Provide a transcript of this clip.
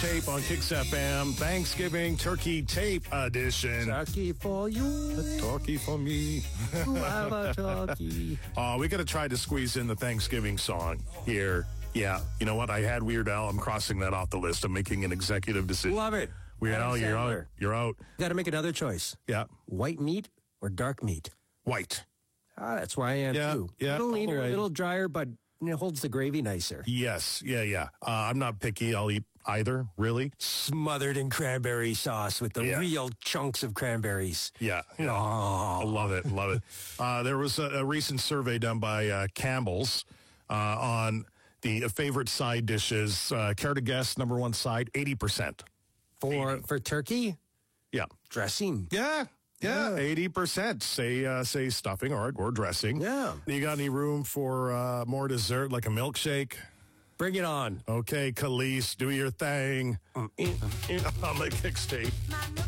Tape on Kicks FM. Thanksgiving Turkey Tape Edition. Turkey for you. A turkey for me. Have a turkey. We got to try to squeeze in the Thanksgiving song here. Yeah, you know what? I had Weird Al. I'm crossing that off the list. I'm making an executive decision. Love it. Weird Al, you're out. You're out. Got to make another choice. Yeah. White meat or dark meat? White. That's where I am, too. Yeah. A little leaner, Right. a little drier, but it holds the gravy nicer. Yes. Yeah. I'm not picky. I'll eat either, really. Smothered in cranberry sauce with the real chunks of cranberries. Yeah. Oh. I love it. There was a recent survey done by Campbell's on the favorite side dishes. Care to guess, number one side? 80%. For turkey? Yeah. Dressing. Yeah. 80% say stuffing or dressing. Yeah. You got any room for more dessert, like a milkshake? Bring it on. Okay, Khalees, do your thing on the Kicks Tape.